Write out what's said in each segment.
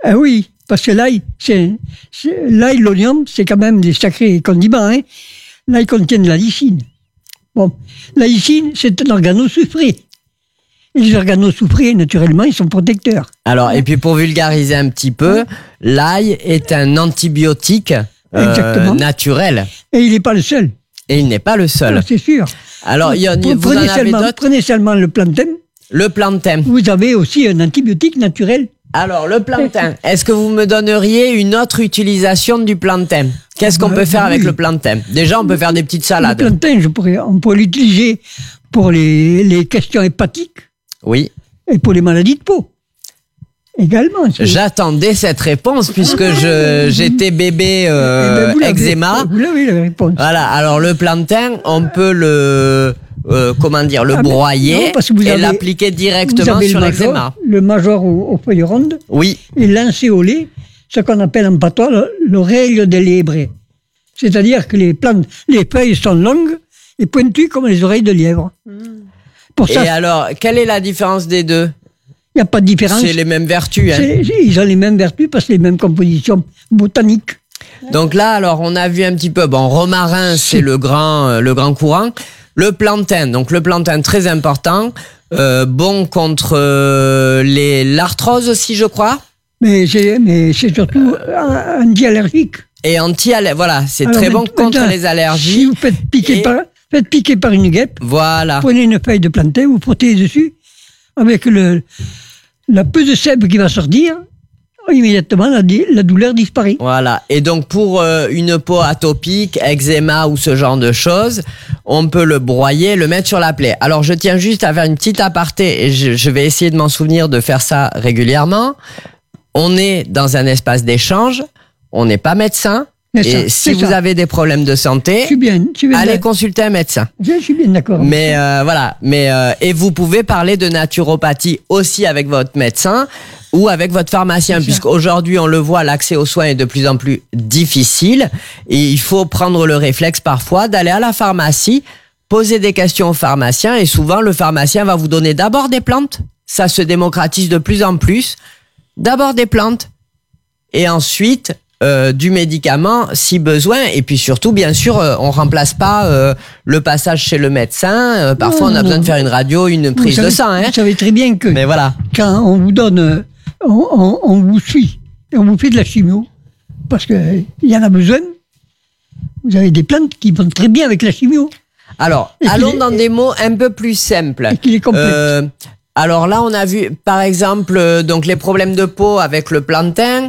Ah oui, parce que l'ail, l'ail, l'oignon, c'est quand même des sacrés condiments. Hein. L'ail contient de la lysine. Bon, la lysine, c'est un organosoufré. Et les organosoufrés, naturellement, ils sont protecteurs. Alors, et puis pour vulgariser un petit peu, l'ail est un antibiotique naturel. Et il n'est pas le seul. Et il n'est pas le seul. Alors, c'est sûr. Alors, vous en avez d'autres ? Prenez seulement le plantain. Le plantain. Vous avez aussi un antibiotique naturel. Alors, le plantain, est-ce que vous me donneriez une autre utilisation du plantain ? Qu'est-ce qu'on peut faire avec le plantain ? Déjà, on peut faire des petites salades. Le plantain, on pourrait l'utiliser pour les questions hépatiques. Oui. Et pour les maladies de peau. Également. J'attendais cette réponse puisque j'étais bébé eczéma. Vous l'avez la réponse. Voilà, alors le plantain, on peut le broyer et l'appliquer directement sur l'eczéma. Le major aux feuilles rondes. Oui. Et lancer au lait ce qu'on appelle en patois l'oreille de lièvre. C'est-à-dire que les feuilles sont longues et pointues comme les oreilles de lièvre. Pour ça, et alors, quelle est la différence des deux ? Il n'y a pas de différence. C'est les mêmes vertus. Hein. Ils ont les mêmes vertus parce que les mêmes compositions botaniques. Donc là, alors, on a vu un petit peu, romarin, c'est le grand courant. Le plantain, donc le plantain très important, bon contre l'arthrose aussi, je crois. Mais c'est surtout anti-allergique. Et voilà, c'est très bon contre les allergies. Si vous faites piquer par une guêpe, voilà. Prenez une feuille de plantain, vous frottez dessus, avec la peu de sève qui va sortir, immédiatement la douleur disparaît. Voilà, et donc pour une peau atopique, eczéma ou ce genre de choses, on peut le broyer, le mettre sur la plaie. Alors je tiens juste à faire une petite aparté, et je vais essayer de m'en souvenir de faire ça régulièrement. On est dans un espace d'échange, on n'est pas médecin. Et si vous avez des problèmes de santé, allez consulter un médecin. Je suis bien d'accord. Mais voilà, et vous pouvez parler de naturopathie aussi avec votre médecin ou avec votre pharmacien, puisqu'aujourd'hui on le voit, l'accès aux soins est de plus en plus difficile et il faut prendre le réflexe parfois d'aller à la pharmacie, poser des questions au pharmacien et souvent le pharmacien va vous donner d'abord des plantes. Ça se démocratise de plus en plus. D'abord des plantes et ensuite du médicament si besoin, et puis surtout bien sûr on remplace pas le passage chez le médecin, parfois on a besoin de faire une radio, une prise de sang. Vous savez très bien que mais voilà. Quand on vous donne, on vous suit et on vous fait de la chimio, parce qu'il y en a besoin, vous avez des plantes qui vont très bien avec la chimio. Alors, allons dans des mots un peu plus simples. Et qui les complètent. Alors là, on a vu, par exemple, donc les problèmes de peau avec le plantain,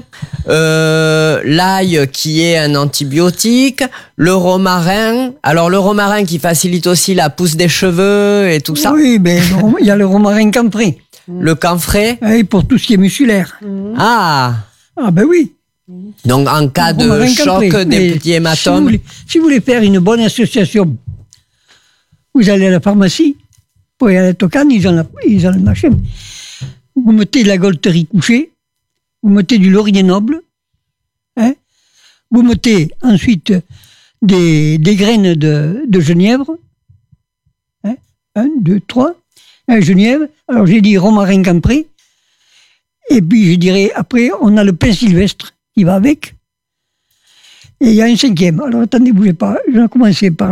l'ail qui est un antibiotique, le romarin. Alors le romarin qui facilite aussi la pousse des cheveux et tout ça. Oui, mais il y a le romarin camphré. Le camphré. Oui, pour tout ce qui est musculaire. Ah ben oui. Donc en cas de choc, des petits hématomes. Si vous voulez faire une bonne association, vous allez à la pharmacie. Pour aller à la tocane, ils ont le machin. Vous mettez de la golterie couchée, vous mettez du laurier noble, vous mettez ensuite des graines de genièvre, 1, 2, 3, genièvre, alors j'ai dit romarin camphré, et puis je dirais, après, on a le pin sylvestre qui va avec, et il y a un 5e. Alors attendez, bougez pas, je vais commencer par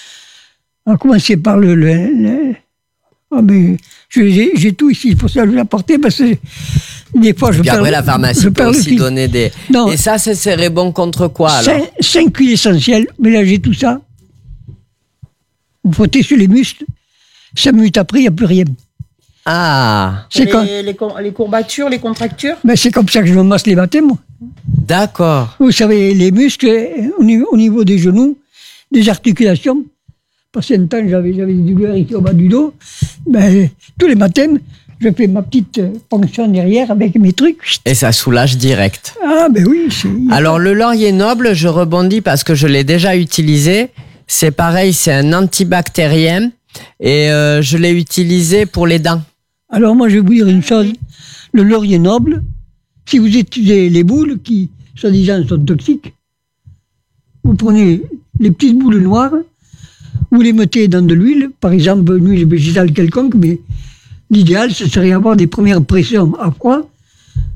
mais j'ai tout ici, pour ça que je vais l'apporter, parce que des fois je perds. Après, la pharmacie peut aussi donner des. Non. Et ça serait bon contre quoi alors 5 huiles essentielles, mélangez tout ça. Vous frottez sur les muscles, 5 minutes après, il n'y a plus rien. Ah. Les courbatures, les contractures. Mais c'est comme ça que je me masse les matins, moi. D'accord. Vous savez, les muscles, au niveau des genoux, des articulations. Passé un temps, j'avais des douleurs ici au bas du dos. Ben, tous les matins, je fais ma petite ponction derrière avec mes trucs. Et ça soulage direct. Ah, ben oui. Alors, le laurier noble, je rebondis parce que je l'ai déjà utilisé. C'est pareil, c'est un antibactérien. Et je l'ai utilisé pour les dents. Alors, moi, je vais vous dire une chose. Le laurier noble, si vous utilisez les boules qui, soi-disant, sont toxiques, vous prenez les petites boules noires, vous les mettez dans de l'huile, par exemple une huile végétale quelconque, mais l'idéal, ce serait avoir des premières pressions à froid,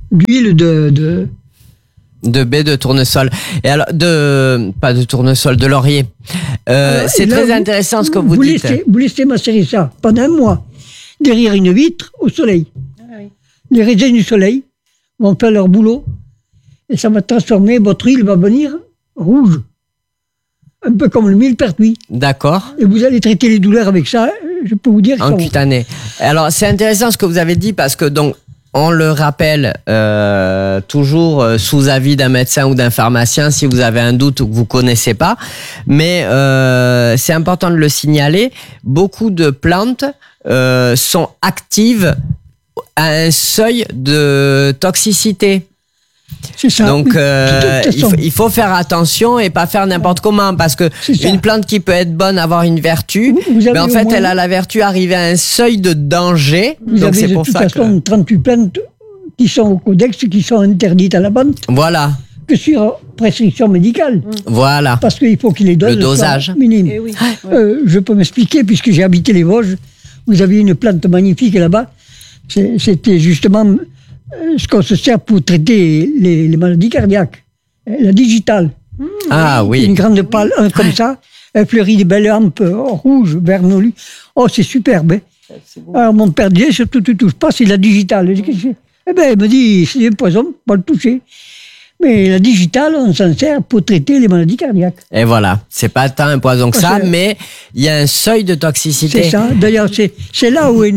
d'huile de De baie de tournesol. Et alors, pas de tournesol, de laurier. C'est là, très intéressant ce que vous dites. Vous laissez macérer ça pendant un mois, derrière une vitre, au soleil. Ah oui. Les raisins du soleil vont faire leur boulot, et ça va transformer, votre huile va venir rouge. Un peu comme le millepertuis. D'accord. Et vous allez traiter les douleurs avec ça, je peux vous dire. En cutané. Alors, c'est intéressant ce que vous avez dit parce que, donc, on le rappelle toujours sous avis d'un médecin ou d'un pharmacien si vous avez un doute ou que vous connaissez pas. Mais c'est important de le signaler. Beaucoup de plantes sont actives à un seuil de toxicité. C'est ça. Donc il faut faire attention et pas faire n'importe comment parce que une plante qui peut être bonne, avoir une vertu, mais en fait elle a la vertu d'arriver à un seuil de danger. Vous donc avez c'est de pour toute ça façon 38 plantes qui sont au codex, qui sont interdites à la vente, voilà. que sur prescription médicale. Voilà. Parce qu'il faut qu'il les donne Le dosage. minime. Eh oui. Je peux m'expliquer, puisque j'ai habité les Vosges, vous aviez une plante magnifique là-bas. C'était justement ce qu'on se sert pour traiter les maladies cardiaques. La digitale. Ah oui. Une grande palle comme ça, elle fleurit des belles lampes rouges, vernolues. Oh, c'est superbe. Hein. Alors mon père disait, surtout tu touches pas, c'est de la digitale. Je dis, eh ben, il me dit, c'est un poison, pas le toucher. Mais la digitale, on s'en sert pour traiter les maladies cardiaques. Et voilà, c'est pas tant un poison que ça, mais il y a un seuil de toxicité. C'est ça. D'ailleurs, c'est là où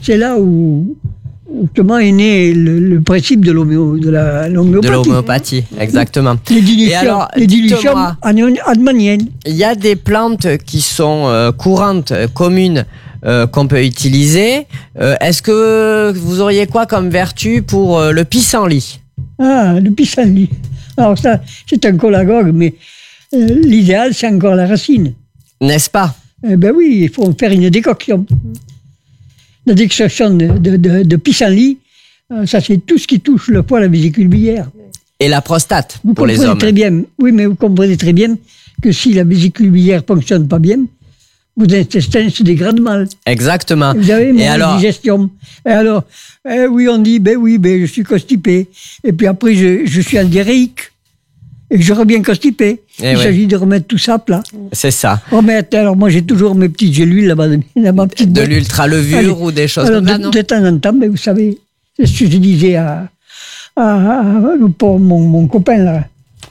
justement est né le principe de l'homéopathie. De l'homéopathie, exactement. Et alors, les dilutions hahnemanniennes. Il y a des plantes qui sont courantes, communes, qu'on peut utiliser. Est-ce que vous auriez quoi comme vertu pour le pissenlit? Ah, le pissenlit. Alors ça, c'est un colagogue, mais l'idéal, c'est encore la racine. N'est-ce pas? Eh ben oui, il faut en faire une décoction. La décoction de pissenlit, ça c'est tout ce qui touche le foie, la vésicule biliaire. Et la prostate, Vous pour les hommes. Très bien, oui, mais vous comprenez très bien que si la vésicule biliaire ne fonctionne pas bien, vos intestins se dégradent mal. Exactement. Vous avez Et alors, digestion. Et alors, oui, on dit, je suis constipé. Et puis après, je suis en diarrhéique. Et je reviens constipé. Il s'agit de remettre tout ça à plat. C'est ça. Alors moi, j'ai toujours mes petites gélules là-bas, dans ma petite boîte. De l'ultra-levure ou des choses comme ça, non? De temps en temps, mais vous savez, c'est ce que je disais pour mon copain là,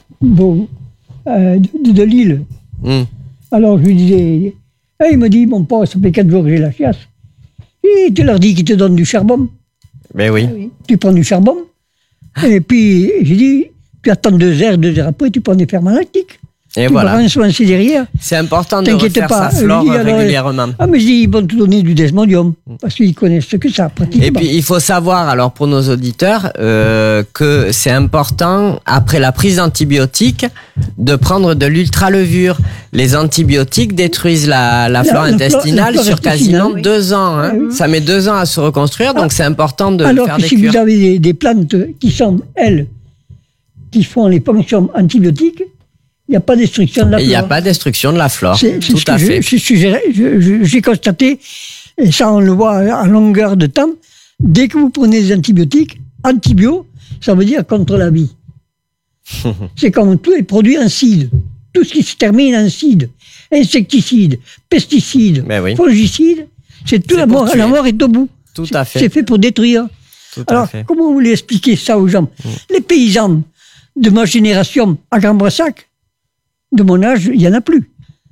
de Lille. Alors je lui disais, il me dit, mon pauvre, ça fait 4 jours que j'ai la chiasse. Et tu leur dis qu'ils te donnent du charbon. Mais oui. Tu prends du charbon. Et puis, j'ai dit, tu attends 2 heures après, tu prends des ferments lactiques. Et tu voilà. Derrière. C'est important de refaire sa flore régulièrement. Ah, mais ils vont te donner du desmodium, parce qu'ils connaissent ce que ça, pratiquement. Et puis, il faut savoir, alors, pour nos auditeurs, que c'est important, après la prise d'antibiotiques, de prendre de l'ultra-levure. Les antibiotiques détruisent la flore intestinale sur quasiment 2 ans. Hein. Oui. Ça met 2 ans à se reconstruire, donc c'est important de faire des cures. Alors que si vous avez des plantes qui sont, elles, qui font les fonctions antibiotiques, il n'y a pas de destruction de la flore. Il n'y a pas de destruction de la flore, tout à fait. J'ai constaté, et ça on le voit à longueur de temps, dès que vous prenez des antibiotiques, antibio, ça veut dire contre la vie. C'est comme tous les produits en cide. Tout ce qui se termine en cide, insecticides, pesticides, fongicides, c'est tout la mort est au bout. Tout à fait. C'est fait pour détruire. Alors, comment vous voulez expliquer ça aux gens? Les paysans de ma génération à Grand-Brassac, de mon âge, il n'y en a plus.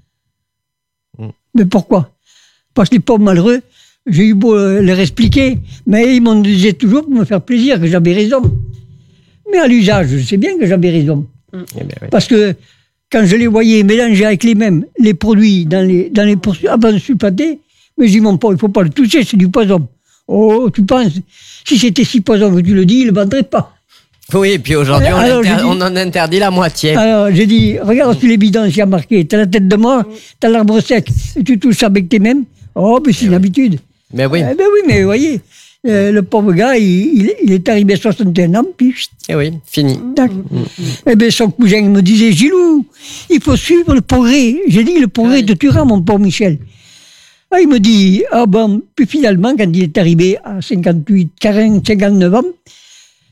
Mais pourquoi? Parce que les pauvres malheureux, j'ai eu beau leur expliquer, mais ils m'en disaient toujours pour me faire plaisir que j'avais raison. Mais à l'usage, je sais bien que j'avais raison. Parce que quand je les voyais mélanger avec les mêmes les produits dans les poursuites avant de sulfater, mais je dis mon pauvre, il ne faut pas le toucher, c'est du poison. Oh, tu penses, si c'était si poison que tu le dis, il ne le vendrait pas. Oui, et puis aujourd'hui, on en interdit la moitié. Alors, j'ai dit, regarde sur les bidons, il y a marqué, t'as la tête de mort, t'as l'arbre sec, et tu touches avec tes mains. Oh, mais c'est une habitude. Mais oui. Ben oui, mais vous voyez, le pauvre gars, il est arrivé à 61 ans, puis... Et oui, fini. Eh bien, son cousin me disait, Gilou, il faut suivre le progrès. J'ai dit, le progrès te tuera, mon pauvre Michel. Ah, il me dit, puis finalement, quand il est arrivé à 58, 40, 59 ans,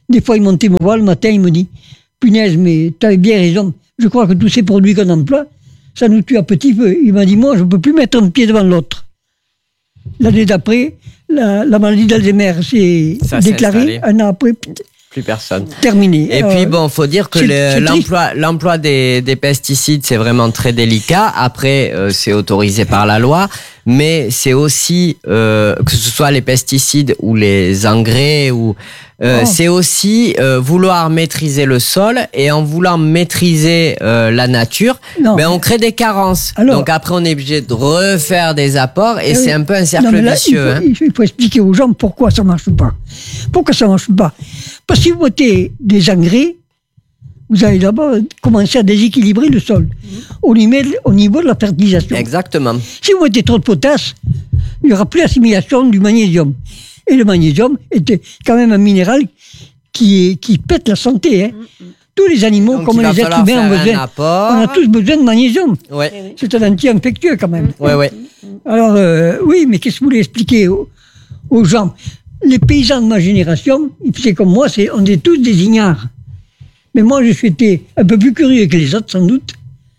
Des fois, il montait me voir le matin, il me dit, punaise, mais tu avais bien raison. Je crois que tous ces produits qu'on emploie, ça nous tue à petit feu. Il m'a dit, moi, je ne peux plus mettre un pied devant l'autre. L'année d'après, la maladie d'Alzheimer s'est déclarée. Un an après, plus personne. Terminé. Et puis bon, faut dire que l'emploi des pesticides, c'est vraiment très délicat. Après, c'est autorisé par la loi, mais c'est aussi que ce soit les pesticides ou les engrais ou c'est aussi vouloir maîtriser le sol, et en voulant maîtriser la nature, on crée des carences. Alors, donc après, on est obligé de refaire des apports, et c'est un peu un cercle vicieux. Il faut expliquer aux gens pourquoi ça marche pas. Pourquoi ça marche pas? Parce que si vous mettez des engrais, vous allez d'abord commencer à déséquilibrer le sol au niveau de la fertilisation. Exactement. Si vous mettez trop de potasse, il n'y aura plus assimilation du magnésium. Et le magnésium était quand même un minéral qui pète la santé. Hein. Tous les animaux, donc, comme les êtres humains, on a tous besoin de magnésium. Ouais. C'est un anti-infectieux quand même. Ouais. Alors, oui, mais qu'est-ce que vous voulez expliquer aux gens? Les paysans de ma génération, ils faisaient comme moi, on est tous des ignares. Mais moi, je suis été un peu plus curieux que les autres, sans doute.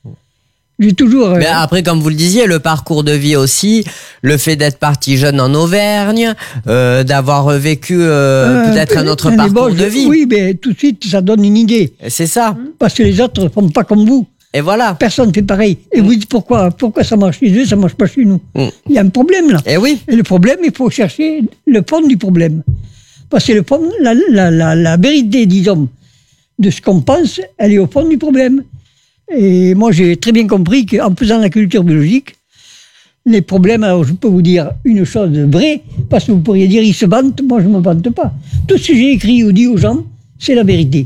J'ai toujours... Mais après, comme vous le disiez, le parcours de vie aussi, le fait d'être parti jeune en Auvergne, d'avoir vécu peut-être un autre parcours de vie. Oui, mais tout de suite, ça donne une idée. C'est ça. Parce que les autres ne font pas comme vous. Et voilà. Personne ne fait pareil. Et vous dites pourquoi ça marche chez eux, ça ne marche pas chez nous. Il y a un problème là. Et oui. Et le problème, il faut chercher le fond du problème. Parce que le fond, la vérité, disons, de ce qu'on pense, elle est au fond du problème. Et moi, j'ai très bien compris qu'en faisant la culture biologique, les problèmes, alors je peux vous dire une chose vraie, parce que vous pourriez dire, ils se vantent, moi je ne me vante pas. Tout ce que j'ai écrit ou dit aux gens, c'est la vérité.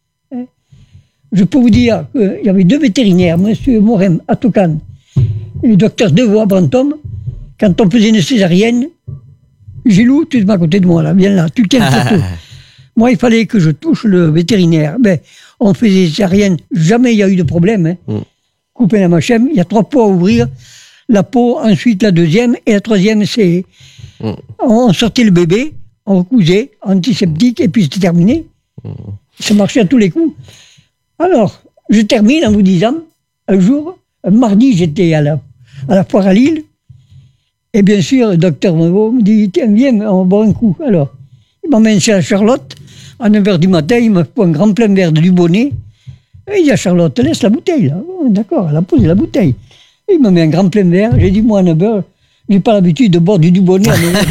Je peux vous dire qu'il y avait 2 vétérinaires, M. Morem à Toucan et le docteur Devoix à Brantôme. Quand on faisait une césarienne, Gilou, tu es à côté de moi, là, viens là, tu tiens le photo. Moi, il fallait que je touche le vétérinaire. Ben, on faisait césarienne, jamais il y a eu de problème. Couper la machine, il y a 3 pots à ouvrir. La peau, ensuite la deuxième, et la troisième, c'est... On sortait le bébé, on recousait, antiseptique, et puis c'était terminé. Ça marchait à tous les coups. Alors, je termine en vous disant, un jour, un mardi, j'étais à la foire à Lille, et bien sûr, le docteur Mevaux me dit, tiens, viens, on va boire un coup. Alors, il m'emmène chez la Charlotte, à 9h du matin, il me fait un grand plein verre de Dubonnet, et il dit à Charlotte, laisse la bouteille, là. Oh, d'accord, elle a posé la bouteille. Et il me met un grand plein verre, j'ai dit, moi, à 9h, j'ai pas l'habitude de boire du Dubonnet à 9h du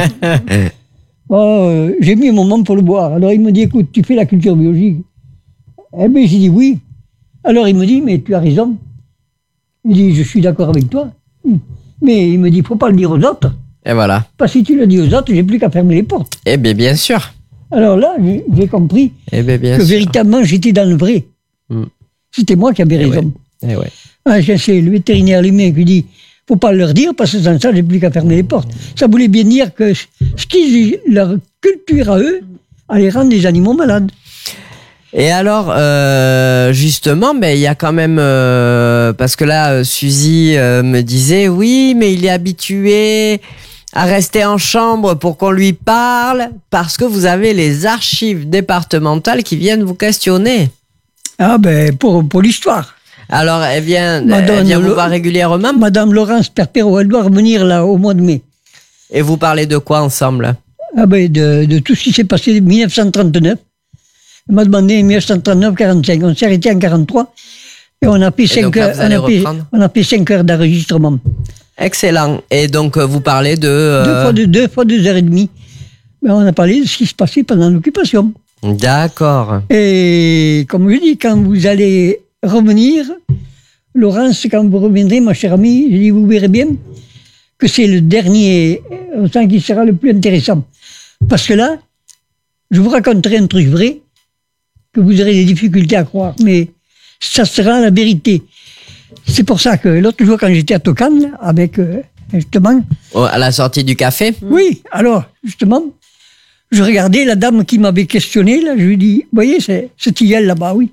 matin. J'ai mis un moment pour le boire. Alors, il me dit, écoute, tu fais la culture biologique? Eh bien, j'ai dit oui. Alors il me dit, mais tu as raison. Il dit, je suis d'accord avec toi. Mais il me dit, il ne faut pas le dire aux autres. Et voilà. Parce que si tu le dis aux autres, j'ai plus qu'à fermer les portes. Eh bien sûr. Alors là, j'ai compris que véritablement, j'étais dans le vrai. C'était moi qui avais raison. C'est le vétérinaire lui-même qui dit, il ne faut pas leur dire, parce que sans ça, j'ai plus qu'à fermer les portes. Ça voulait bien dire que ce qui leur culture à eux allait rendre les animaux malades. Et alors, justement, il y a quand même... parce que là, Suzy me disait, oui, mais il est habitué à rester en chambre pour qu'on lui parle, parce que vous avez les archives départementales qui viennent vous questionner. Ah pour l'histoire. Alors, elle vient vous voir régulièrement? Madame Laurence Perpero, elle doit revenir là au mois de mai. Et vous parlez de quoi ensemble? De tout ce qui s'est passé en 1939. Elle m'a demandé en 1939-45. On s'est arrêté en 1943 et on a fait 5 heures d'enregistrement. Excellent. Et donc, vous parlez de... Deux fois 2 heures et demie. On a parlé de ce qui se passait pendant l'occupation. D'accord. Et comme je dis, quand vous allez revenir, Laurence, quand vous reviendrez, ma chère amie, je dis, vous verrez bien que c'est le dernier, au sens qui sera le plus intéressant. Parce que là, je vous raconterai un truc vrai, que vous aurez des difficultés à croire, mais ça sera la vérité. C'est pour ça que l'autre jour, quand j'étais à Toucan, avec, justement... à la sortie du café? Oui, alors, justement, je regardais la dame qui m'avait questionné, là, je lui dis, vous voyez, c'est ce tilleul là-bas, oui.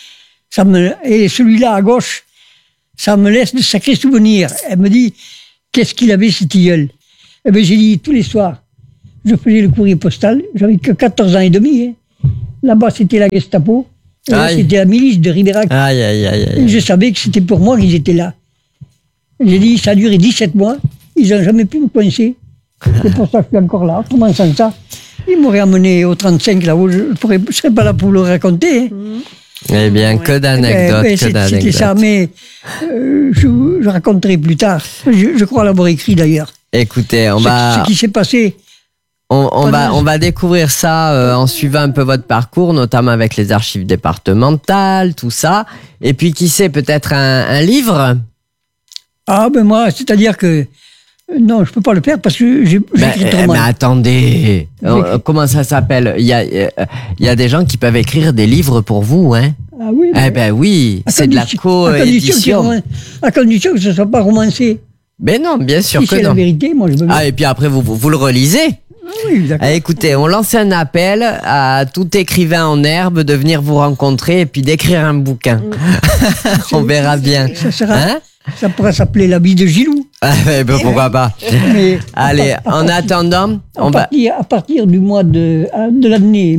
Et celui-là, à gauche, ça me laisse de sacrés souvenirs. Elle me dit, qu'est-ce qu'il avait, ce tilleul? Eh bien, j'ai dit, tous les soirs, je faisais le courrier postal, j'avais que 14 ans et demi, hein. Là-bas, c'était la Gestapo. Et là, Aïe. c'était la milice de Ribérac. Aïe, aïe, aïe, Et aïe. je savais que c'était pour moi qu'ils étaient là. J'ai dit, ça a duré 17 mois. Ils n'ont jamais pu me coincer. C'est pour ça que je suis encore là. Comment sans ça, ils m'auraient amené au 35 là-haut. Je ne serais pas là pour le raconter. Hein. Eh bien, que d'anecdotes, que C'était d'anecdotes. ça, mais je raconterai plus tard. Je crois l'avoir écrit d'ailleurs. Écoutez, Ce qui s'est passé. on va découvrir ça en suivant un peu votre parcours, notamment avec les archives départementales, tout ça. Et puis, qui sait, peut-être un livre. Ah ben moi, c'est-à-dire que non, je peux pas le faire parce que j'écris trop Mais mal. attendez, comment ça s'appelle? Il y a des gens qui peuvent écrire des livres pour vous, hein? Ah oui. Eh ben oui, c'est de la coédition. À condition que ce soit pas romancé. Mais non, bien sûr Si que c'est la non. vérité, moi je veux bien. Ah, et puis après, vous le relisez. Ah oui, d'accord. Ah, écoutez, on lance un appel à tout écrivain en herbe de venir vous rencontrer et puis d'écrire un bouquin. On verra bien. Ça sera. Hein? Ça pourra s'appeler La vie de Gilou. Ah, ben, pourquoi pas. Mais Allez, en attendant, on va... à partir du mois de l'année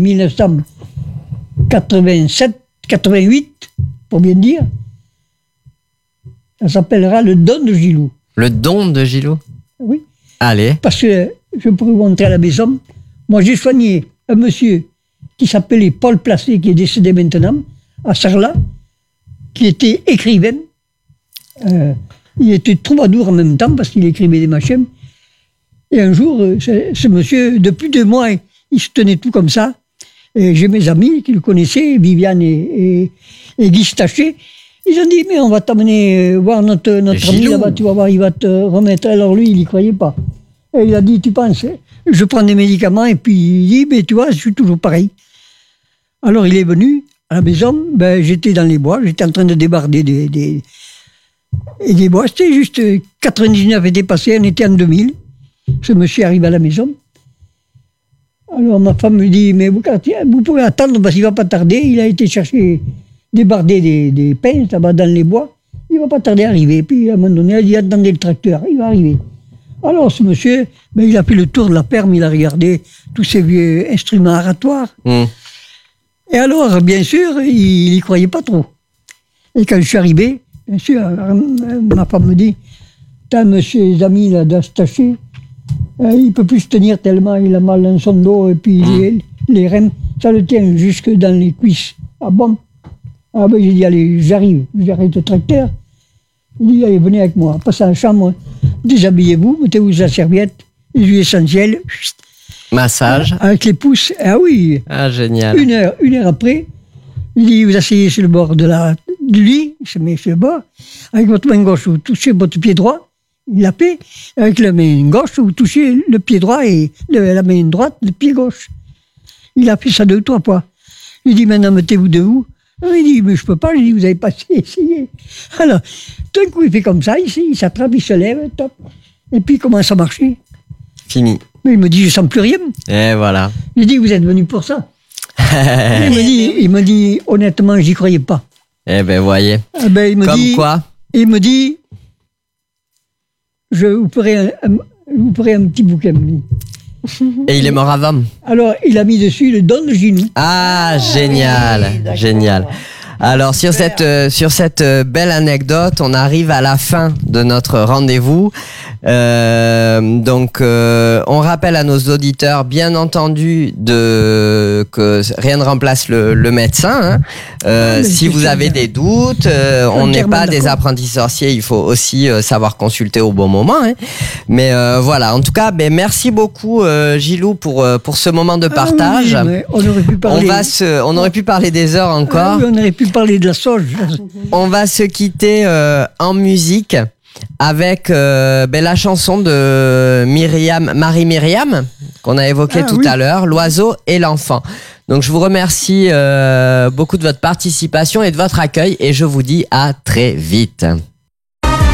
1987-88, pour bien dire, ça s'appellera Le don de Gilou. Le don de Gilou. Oui. Allez. Parce que je pourrais vous montrer à la maison. Moi, j'ai soigné un monsieur qui s'appelait Paul Placé, qui est décédé maintenant, à Sarlat, qui était écrivain. Il était troubadour en même temps parce qu'il écrivait des machins. Et un jour, ce monsieur, depuis 2 mois, il se tenait tout comme ça. Et j'ai mes amis qui le connaissaient, Viviane et Guy Staché. Ils ont dit, mais on va t'amener voir notre ami Gilou. là-bas, tu vas voir, il va te remettre. Alors lui, il n'y croyait pas. Et il a dit, tu penses, je prends des médicaments, et puis il dit, mais tu vois, je suis toujours pareil. Alors il est venu à la maison, ben, j'étais dans les bois, j'étais en train de débarder des bois. C'était juste 99 était passé, on était en 2000. Ce monsieur arrive à la maison. Alors ma femme me dit, mais vous pouvez attendre parce qu'il ne va pas tarder. Il a été chercher, débarder des pins là-bas dans les bois. Il ne va pas tarder à arriver. Puis à un moment donné, elle dit, attendez le tracteur, il va arriver. Alors ce monsieur, ben, il a fait le tour de la ferme, il a regardé tous ces vieux instruments aratoires. Et alors, bien sûr, il n'y croyait pas trop. Et quand je suis arrivé, bien sûr, ma femme me dit, t'as monsieur les amis là d'Astaché, il ne peut plus se tenir tellement il a mal dans son dos et puis les reins, ça le tient jusque dans les cuisses. Ah bon? Ah ben j'ai dit, allez, j'arrête le tracteur. Il dit, allez, venez avec moi, passez à la chambre, déshabillez-vous, mettez-vous la serviette, les huiles essentielles, Massage. avec les pouces. Ah oui, Ah, génial. une heure après, il dit, vous asseyez sur le bord du lit, il se met sur le bord, avec votre main gauche, vous touchez votre pied droit, il l'a fait, avec la main gauche, vous touchez le pied droit et la main droite, le pied gauche. Il a fait ça 2 ou 3 fois. Il dit, maintenant, mettez-vous debout. Il dit, mais je peux pas, je dis, vous avez pas essayé. Alors, d'un coup, il fait comme ça, il s'attrape, il se lève, top. Et puis, il commence à marcher. Fini. Mais il me dit, je sens plus rien. Et voilà. Il dit, vous êtes venu pour ça. Il me dit, honnêtement, j'y croyais pas. Eh ben, voyez. Ah ben, il me Comme dit, quoi. il me dit, je vous ferai un petit bouquin. Et il est mort avant. Alors, il a mis dessus le don de Gilou. Ah, génial, d'accord. génial. Alors sur cette belle anecdote, on arrive à la fin de notre rendez-vous. Donc on rappelle à nos auditeurs, bien entendu, que rien ne remplace le médecin. Hein. Si vous avez des doutes, on n'est pas des apprentis sorciers. Il faut aussi savoir consulter au bon moment. Hein. Mais voilà. En tout cas, merci beaucoup, Gilou, pour ce moment de partage. Ah oui, mais on aurait pu parler. On aurait pu parler des heures encore. Ah oui, on aurait pu parler de la sauge. On va se quitter en musique avec la chanson de Marie-Myriam qu'on a évoquée tout à l'heure, L'oiseau et l'enfant. Donc je vous remercie beaucoup de votre participation et de votre accueil et je vous dis à très vite.